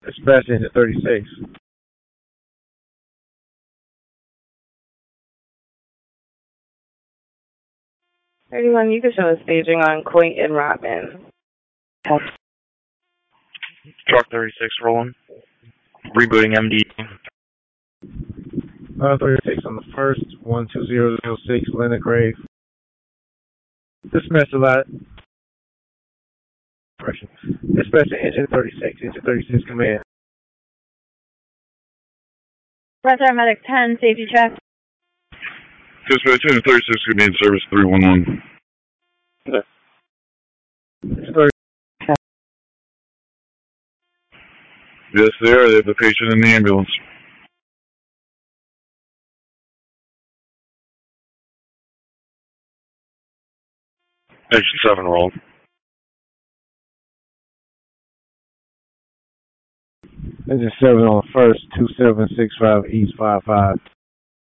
Dispatch engine 36. 31, you can show a staging on Coit and Robin. Truck 36 rolling. Rebooting MD. 36 on the first, 12006, Leonard Grave. Dispatch a lot. Correction. Dispatch engine 36, engine 36 command. Paramedic 10, safety check. Dispatch engine 36 command service 311. Yes, they are. They have the patient in the ambulance. Engine 7 roll. Engine 7 on the first, 2765 East 55.